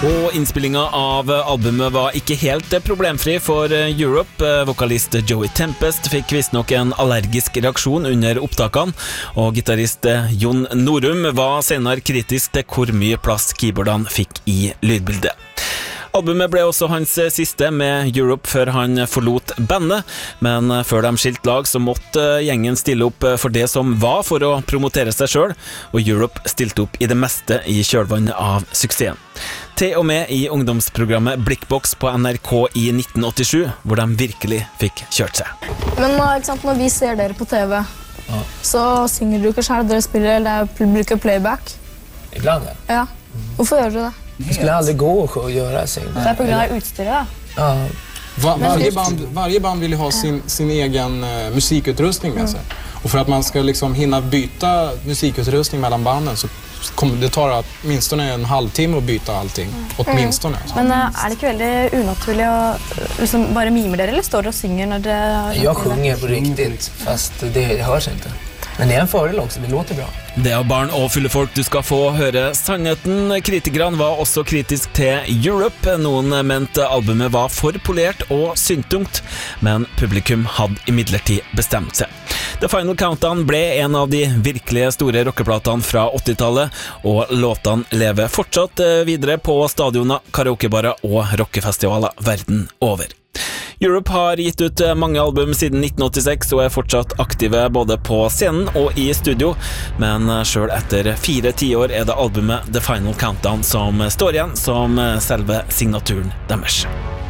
Og innspillingen av albumet var ikke helt problemfri for Europe. Vokalist Joey Tempest fikk visstnok en allergisk reaksjon under opptakene, og gitarist Jon Norum var senere kritisk til hvor mye plass keyboardene fikk i lydbildet. Albumet ble også hans siste med Europe før han forlot bandet, men før de skilte lag så måtte gjengen stille opp for det som var for å promotere seg selv, og Europe stilte opp i det meste i kjølvannet av suksessen. Til og med i ungdomsprogrammet Blikkboks på NRK i 1987, hvor de virkelig fikk kjørt seg. Men ikke sant, når vi ser dere på TV, så synger du ikke selv, dere spiller eller bruker playback. Ibland, ja. Ja. Hvorfor gjør du det? Det skulle aldrig gå att göra sig. Det är på grund av utstyret. Ja. Varje band vill ju ha sin egen musikutrustning med sig. Och för att man ska liksom hinna byta musikutrustning mellan banden så det tar åtminstone en halvtimme att byta allting. Åtminstone. Men är det inte väldigt onaturligt att liksom bara mimer det eller står det och synger när det... Jag sjunger på riktigt, fast det hörs inte. Men det är en fördel också, det låter bra. Det er barn og fulle folk du skal få høre sannheten. Kritikerne var også kritisk til Europe. Noen mente albumet var for polert og synttungt, men publikum hadde imidlertid bestemt seg. The Final Countdown ble en av de virkelige store rockeplatene fra 80-tallet, og låtene lever fortsatt videre på stadioner, karaokebarer og rockefestivaler verden over. Europe har gitt ut mange album siden 1986 og er fortsatt aktive både på scenen og i studio, men selv etter 4 tiår er det albumet The Final Countdown som står igjen som selve signaturen deres.